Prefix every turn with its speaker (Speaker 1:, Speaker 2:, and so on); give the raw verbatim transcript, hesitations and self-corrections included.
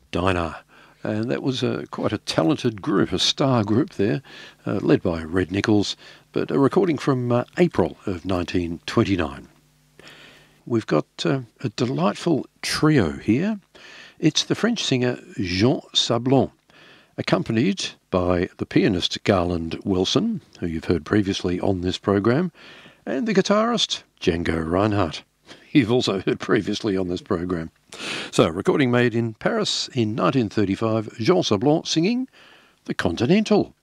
Speaker 1: Diner. And that was uh, quite a talented group, a star group there, uh, led by Red Nichols, but a recording from uh, April of nineteen twenty-nine. We've got uh, a delightful trio here. It's the French singer Jean Sablon, accompanied by the pianist Garland Wilson, who you've heard previously on this program, and the guitarist Django Reinhardt, you've also heard previously on this program. So, recording made in Paris in nineteen thirty-five, Jean Sablon singing The Continental.